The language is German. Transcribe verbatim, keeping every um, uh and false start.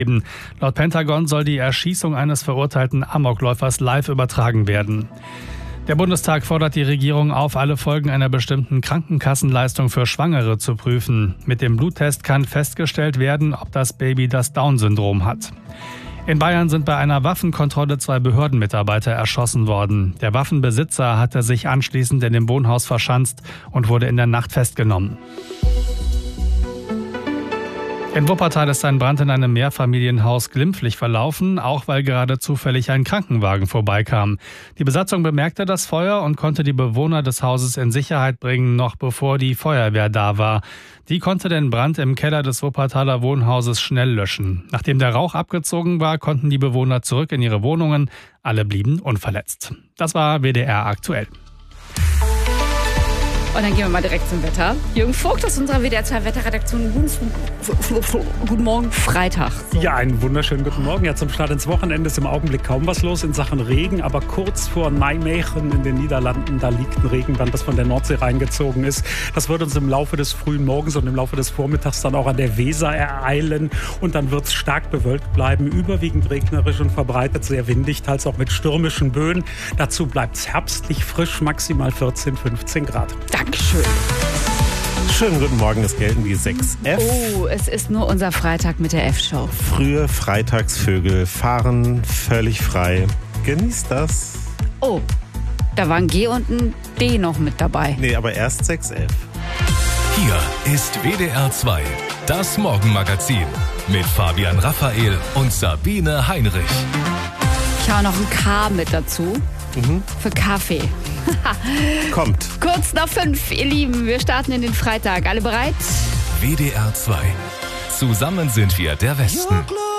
Laut Pentagon soll die Erschießung eines verurteilten Amokläufers live übertragen werden. Der Bundestag fordert die Regierung auf, alle Folgen einer bestimmten Krankenkassenleistung für Schwangere zu prüfen. Mit dem Bluttest kann festgestellt werden, ob das Baby das Down-Syndrom hat. In Bayern sind bei einer Waffenkontrolle zwei Behördenmitarbeiter erschossen worden. Der Waffenbesitzer hatte sich anschließend in dem Wohnhaus verschanzt und wurde in der Nacht festgenommen. In Wuppertal ist ein Brand in einem Mehrfamilienhaus glimpflich verlaufen, auch weil gerade zufällig ein Krankenwagen vorbeikam. Die Besatzung bemerkte das Feuer und konnte die Bewohner des Hauses in Sicherheit bringen, noch bevor die Feuerwehr da war. Die konnte den Brand im Keller des Wuppertaler Wohnhauses schnell löschen. Nachdem der Rauch abgezogen war, konnten die Bewohner zurück in ihre Wohnungen. Alle blieben unverletzt. Das war W D R aktuell. Und dann gehen wir mal direkt zum Wetter. Jürgen Vogt aus unserer W D R zwei Wetterredaktion. Guten, guten Morgen, Freitag. So. Ja, einen wunderschönen guten Morgen. Ja, zum Start ins Wochenende ist im Augenblick kaum was los in Sachen Regen. Aber kurz vor Nijmegen in den Niederlanden, da liegt ein Regenband, das von der Nordsee reingezogen ist. Das wird uns im Laufe des frühen Morgens und im Laufe des Vormittags dann auch an der Weser ereilen. Und dann wird es stark bewölkt bleiben, überwiegend regnerisch und verbreitet, sehr windig, teils auch mit stürmischen Böen. Dazu bleibt es herbstlich frisch, maximal vierzehn, fünfzehn Grad. Dankeschön. Schönen guten Morgen, es gelten die sechs F. Oh, es ist nur unser Freitag mit der F-Show. Frühe Freitagsvögel fahren völlig frei. Genießt das. Oh, da war ein G und ein D noch mit dabei. Nee, aber erst sechs F. Hier ist W D R zwei, das Morgenmagazin mit Fabian Raphael und Sabine Heinrich. Ich hau noch ein K mit dazu. Mhm. Für Kaffee. Kommt. Kurz nach fünf, ihr Lieben, wir starten in den Freitag. Alle bereit? W D R zwei. Zusammen sind wir der Westen.